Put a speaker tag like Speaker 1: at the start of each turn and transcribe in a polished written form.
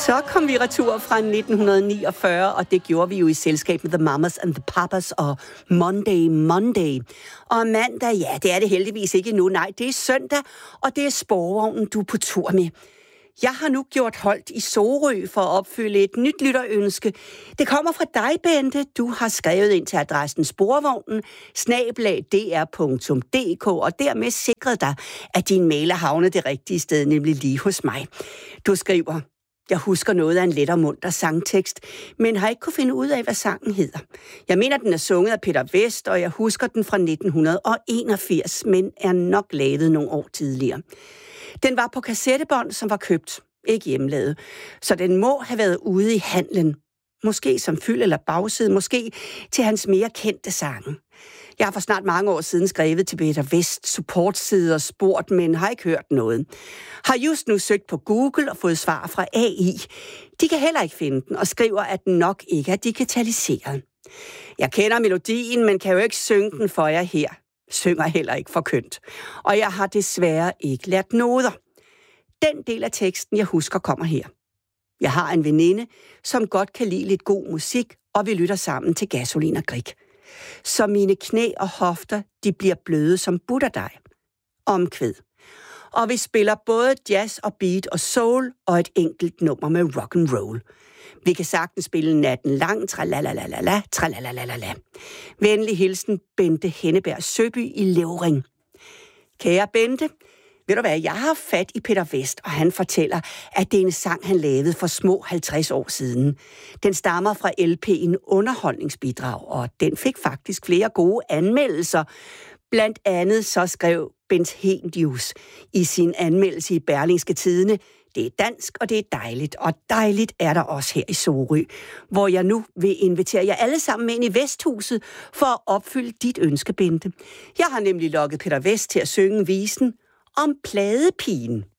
Speaker 1: Så kom vi retur fra 1949, og det gjorde vi jo i selskab med The Mamas and the Papas og Monday. Og mandag, ja, det er det heldigvis ikke nu. Nej, det er søndag, og det er Sporvognen, du er på tur med. Jeg har nu gjort holdt i Sorø for at opfylde et nyt lytterønske. Det kommer fra dig, Bente. Du har skrevet ind til adressen sporvognen@dr.dk, og dermed sikret dig, at din mail er havnet det rigtige sted, nemlig lige hos mig. Du skriver: Jeg husker noget af en let og munter sangtekst, men har ikke kunne finde ud af, hvad sangen hedder. Jeg mener, den er sunget af Peter Vest, og jeg husker den fra 1981, men er nok lavet nogle år tidligere. Den var på kassettebånd, som var købt, ikke hjemmelavet, så den må have været ude i handlen. Måske som fyld eller bagside, måske til hans mere kendte sange. Jeg har for snart mange år siden skrevet til Peter Vest supportside og spurgt, men har ikke hørt noget. Har just nu søgt på Google og fået svar fra AI. De kan heller ikke finde den og skriver, at den nok ikke er digitaliseret. Jeg kender melodien, men kan jo ikke synge den for jer her. Synger heller ikke for kønt. Og jeg har desværre ikke lært noder. Den del af teksten, jeg husker, kommer her. Jeg har en veninde, som godt kan lide lidt god musik, og vi lytter sammen til Gasolin og Grieg. Så mine knæ og hofter, de bliver bløde som butterdej. Omkvæd. Og vi spiller både jazz og beat og soul og et enkelt nummer med rock and roll. Vi kan sagtens spille natten lang, tralalalala, tralalalala. Venlig hilsen, Bente Henneberg Søby i Levring. Kære Bente, ved du hvad, jeg har fat i Peter Vest, og han fortæller, at det er en sang, han lavede for små 50 år siden. Den stammer fra LP'en Underholdningsbidrag, og den fik faktisk flere gode anmeldelser. Blandt andet så skrev Bent Henius i sin anmeldelse i Berlingske Tidende: det er dansk, og det er dejligt, og dejligt er der også her i Sorø, hvor jeg nu vil invitere jer alle sammen ind i Vesthuset for at opfylde dit ønske, Bente. Jeg har nemlig lokket Peter Vest til at synge visen om Pladepigen.